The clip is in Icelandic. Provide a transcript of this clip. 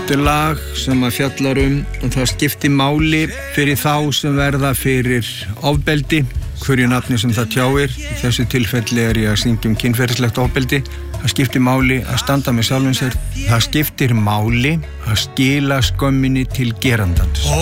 Þetta er lag sem að fjallar og það skiptir máli fyrir þá sem verða fyrir ofbeldi, hverju nafni sem það tjáir. Í þessu tilfelli er ég að syngja kynferðislegt ofbeldi. Það skiptir máli að standa með sjálfum sér. Það skiptir máli að skila skömminni til gerandans.